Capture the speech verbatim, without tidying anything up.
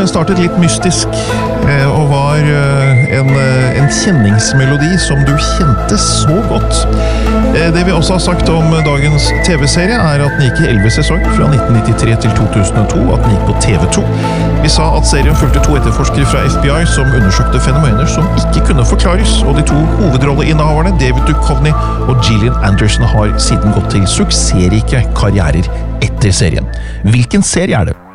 startet litt mystisk, og var en, en kjenningsmelodi som du kjente så godt. Det vi også har sagt om dagens T V-serie er at den gikk i elleve sesong, fra nitten nittitre til to tusen og to, at den gikk på T V to. Vi sa at serien fulgte to etterforskere fra F B I som undersøkte fenomener som ikke kunne forklares, og de to hovedrolleinnehaverne, David Duchovny og Gillian Anderson, har siden gått til suksessrike karrierer etter serien. Hvilken serie er det?